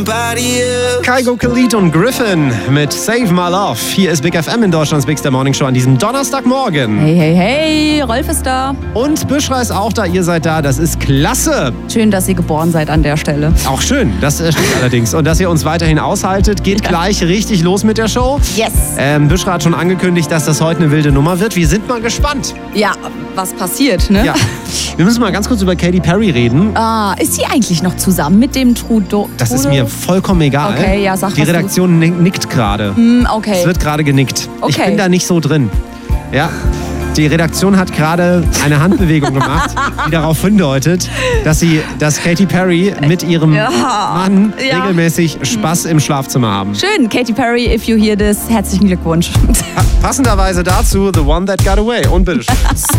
Kygo Khalid und Griffin mit Save My Love. Hier ist Big FM in Deutschlands Big Star Morning Show an diesem Donnerstagmorgen. Hey, hey, hey, Rolf ist da. Und Büschra ist auch da, ihr seid da, das ist klasse. Schön, dass ihr geboren seid an der Stelle. Auch schön, das stimmt allerdings. Und dass ihr uns weiterhin aushaltet, geht gleich richtig los mit der Show. Yes. Büschra hat schon angekündigt, dass das heute eine wilde Nummer wird. Wir sind mal gespannt. Ja, was passiert, ne? Ja. Wir müssen mal ganz kurz über Katy Perry reden. Ist sie eigentlich noch zusammen mit dem Trudeau? Das ist mir vollkommen egal. Okay, ja, sag Die Redaktion nickt gerade. Okay. Es wird gerade genickt. Okay. Ich bin da nicht so drin. Ja. Die Redaktion hat gerade eine Handbewegung gemacht, die darauf hindeutet, dass Katy Perry mit ihrem Mann regelmäßig Spaß im Schlafzimmer haben. Schön, Katy Perry, if you hear this, herzlichen Glückwunsch. Passenderweise dazu The One That Got Away. Und bitteschön.